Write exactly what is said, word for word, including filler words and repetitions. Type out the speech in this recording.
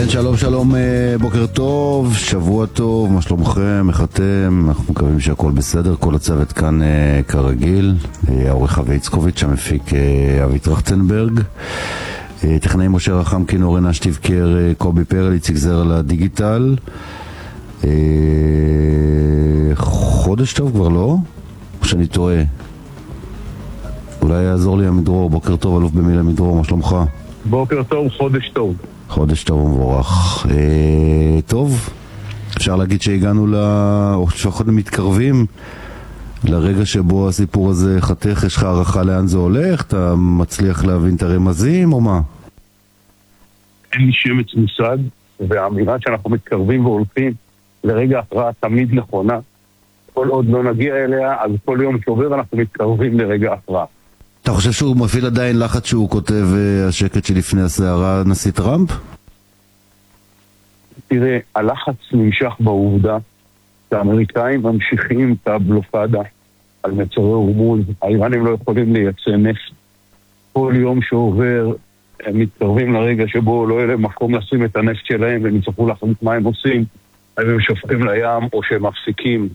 כן, שלום שלום, בוקר טוב, שבוע טוב, מה שלומכם, איך אתם? אנחנו מקווים שהכל בסדר, כל הצוות כאן כרגיל, העורך אבי יצקוביץ', המפיק אבי טרכטנברג, טכנאי משה רחמקין, אורן אשטיבקר, קובי פרל, איציק זר על הדיגיטל. חודש טוב כבר, לא? או שאני טועה? אולי יעזור לי המדרור. בוקר טוב, אלוף במילה מדרור, מה שלומך? בוקר טוב, חודש טוב. חודש טוב ומבורך. אה, טוב, אפשר להגיד שהגענו ל... או לפחות מתקרבים לרגע שבו הסיפור הזה חתך. יש לך הערכה לאן זה הולך? אתה מצליח להבין את הרמזים או מה? אין לי שמץ מושג, והאמירה שאנחנו מתקרבים והולכים לרגע הכרעה תמיד נכונה. כל עוד לא נגיע אליה, אז כל יום שעובר אנחנו מתקרבים לרגע הכרעה. אתה חושב שהוא מפעיל עדיין לחץ שהוא כותב השקט שלפני הסערה נשיא טראמפ? תראה, הלחץ נמשך בעובדה שהאמריקאים ממשיכים את הבלופדה על מצרי הורמוז. האיראנים לא יכולים לייצא נפט. כל יום שעובר הם מתקרבים לרגע שבו לא יהיה להם מקום לשים את הנפט שלהם והם יצטרכו להחליט מה הם עושים. האם הם שופכים לים או שהם מפסיקים